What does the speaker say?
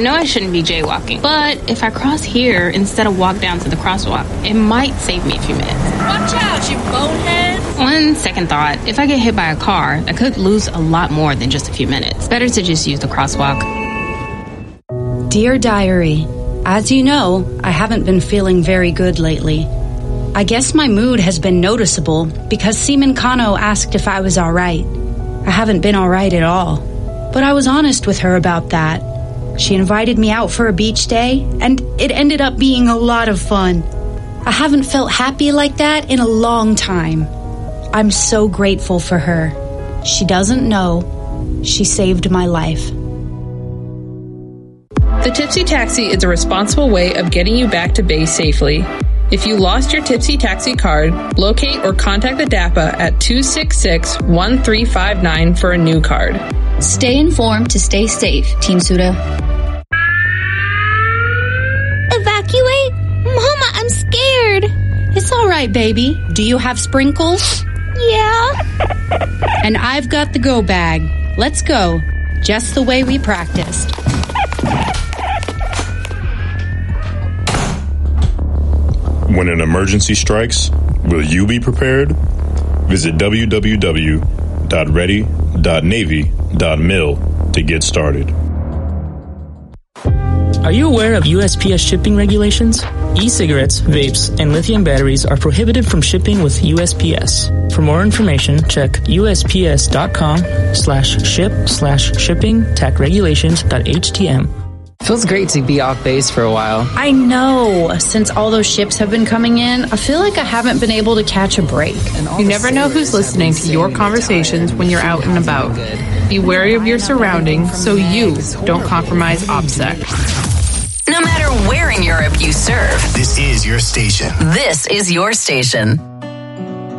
know I shouldn't be jaywalking, but if I cross here instead of walk down to the crosswalk, it might save me a few minutes. Watch out, you bonehead! On second thought, if I get hit by a car, I could lose a lot more than just a few minutes. Better to just use the crosswalk. Dear Diary, as you know, I haven't been feeling very good lately. I guess my mood has been noticeable because Seaman Kano asked if I was alright. I haven't been alright at all, but I was honest with her about that. She invited me out for a beach day, and it ended up being a lot of fun. I haven't felt happy like that in a long time. I'm so grateful for her. She doesn't know. She saved my life. The Tipsy Taxi is a responsible way of getting you back to base safely. If you lost your Tipsy Taxi card, locate or contact the DAPA at 266-1359 for a new card. Stay informed to stay safe, Team Suda. Evacuate? Mama, I'm scared. It's all right, baby. Do you have sprinkles? Yeah. And I've got the go bag. Let's go. Just the way we practiced. When an emergency strikes, will you be prepared? Visit www.ready.navy.mil to get started. Are you aware of USPS shipping regulations? E-cigarettes, vapes, and lithium batteries are prohibited from shipping with USPS. For more information, check usps.com/ship/shipping-regulations.htm. Feels great to be off base for a while. I know. Since all those ships have been coming in, I feel like I haven't been able to catch a break. You never know who's listening to your conversations when you're out and about. Be wary of your surroundings so you don't compromise OPSEC. No matter where in Europe you serve, this is your station. This is your station.